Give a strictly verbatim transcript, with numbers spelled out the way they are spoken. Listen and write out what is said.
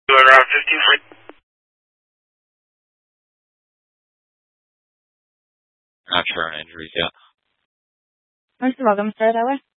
Doing around fifteen. Not sure on injuries yet. You're welcome, Mister Adler.